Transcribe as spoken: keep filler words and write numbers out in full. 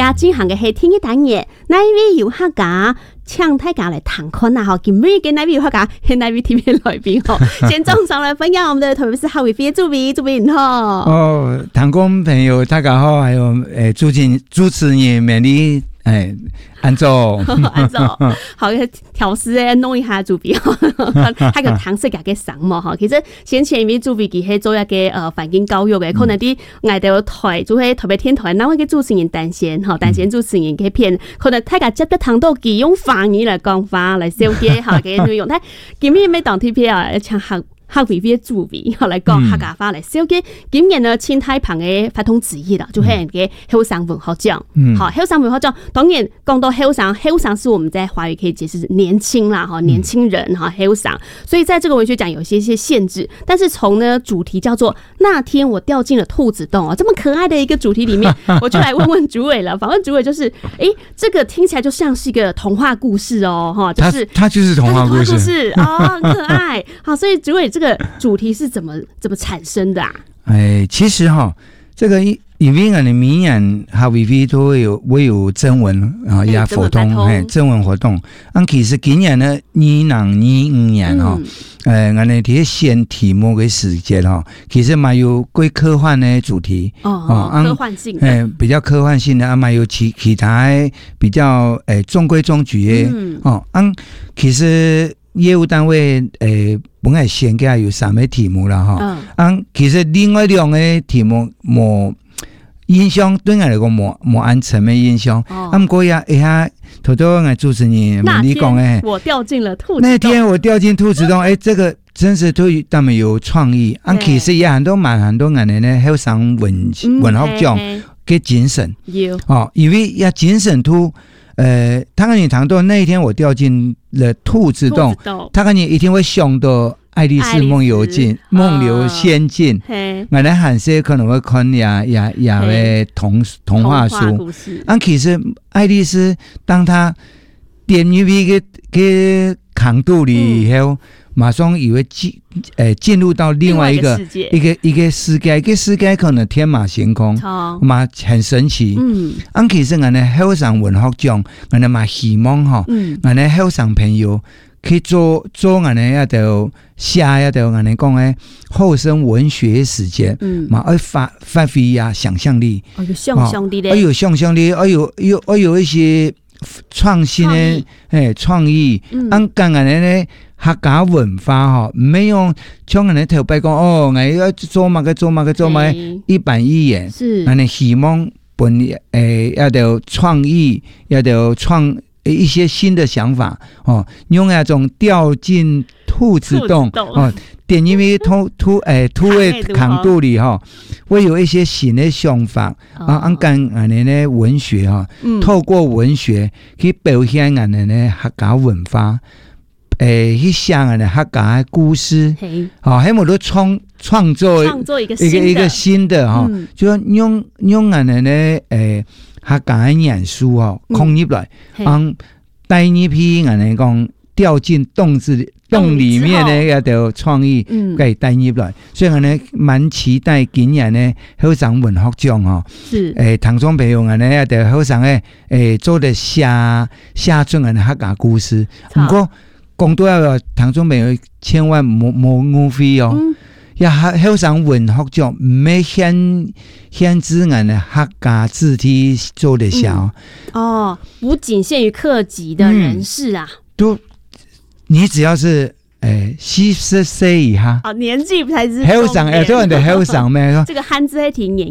也进行嘅係天一單元，哪一位遊客家請大家來談看啊！今日嘅哪位遊客家係哪位特別來賓哦？先總上來分享我們的特別是夏偉飛主委，主委你好。 哦，聽眾朋友大家好，還有誒主持主持人美麗。哎，安坐， 安坐，好嘅調試誒，弄一下主筆，他個糖色嘅上嘛哈。其實先前因為主筆佢係做一個呃環境教育嘅，可能啲外頭台做係特別天台，那位嘅主持人單線哈，單線主持人嘅片，可能大家接得糖到佢用方言嚟講話嚟小嘅哈嘅內容，但今日咩當 T P R 一唱客。客委會主委嚟講客家話嚟，小嘅今年呢，青太旁嘅發通旨意啦，就係嘅後生文學獎。好，後生文學獎當然講到後生，後生是我們在華語可以解釋年輕啦，哈，年輕人哈，後生。所以在這個文學獎有一些些限制，但是從呢主題叫做那天我掉進了兔子洞哦，這麼可愛的一個主題裡面，我就來問問主委了。訪問主委就是，誒，這個聽起來就像是一個童話故事哦，哈，就是它就是童話故事哦，很可愛。好，所以主委這個主題是怎麼怎麼產生的啊？ 哎，其實哈，這個因為我們明年夏威夷都會有會有徵文啊，也活動，哎，徵文活動。咁其實今年呢，二零二五年哈，誒，我哋啲選題目嘅時間哈，其實蠻有歸科幻的主題哦，科幻性， 哎，比較科幻性的，啊，蠻有其其他比較誒中規中矩嘅，哦，咁其實。業務單位誒，本來先嘅有三個題目啦，哈，嗯，其實另外兩個題目冇印象，對我嚟講冇冇安全嘅印象。啊，唔過呀，一下頭頭我主持人你講誒， 我掉進了兔子洞。 那天我掉進兔子洞，誒，這個真是對他們有創意。啊，其實也很多蠻很多人呢，後生文文學獎嘅精神，哦，因為要精神圖。呃，他跟你談到那一天我掉進了兔子洞，他跟你一定會想到《愛麗絲夢遊記》、《夢遊仙境》。我哋韓式可能會看呀呀呀嘅童童話書。啊，其實愛麗絲當他點入去個個坑肚裏以後，馬上以為進誒進入到另外一個一個一個世界，一個世界可能天馬行空，嘛很神奇。嗯，咁其實我哋後生文學獎，我哋嘛希望嗬，我哋後生朋友去做做我哋一條下一條我哋講嘅後生文學時間，嘛要發發揮呀想象力， 哦有想象力咧， 哦有想象力，哦有有哦有一些創新嘅誒創意，咁跟我哋咧。客家文化哈，沒有像人哋頭擺講哦，我要做乜嘅做乜嘅做乜，一板一眼。是，我哋希望本誒要有創意，要有創一些新的想法哦，用那種掉進兔子洞哦，點因為兔兔誒兔嘅坑肚裏哈，會有一些新的想法啊，按跟我哋咧文學哈，透過文學去表現我哋咧客家文化。誒，去想人哋客家嘅故事，哦，喺冇都創創作創作一個一個一個新的哈，嗯、就用用人哋咧誒客家嘅元素哦，放入來，嗯，帶一批人哋講掉進洞子洞裡面咧一條創意，可以帶入來，所以我哋蠻期待今年咧後生文學獎哦，是誒，唐中朋友人哋一條後生嘅誒做的寫寫出人哋客家故事，不過。講到要聽眾朋友千萬冇冇誤會哦，也後生文學獎唔係限限制人嘅客家字體做得少、 嗯、哦，不僅限於客籍的人士啊，嗯、 都你只要是誒四十歲以下， 哦年紀才是後生誒，做人哋後生咩？ 這個漢字係挺嚴。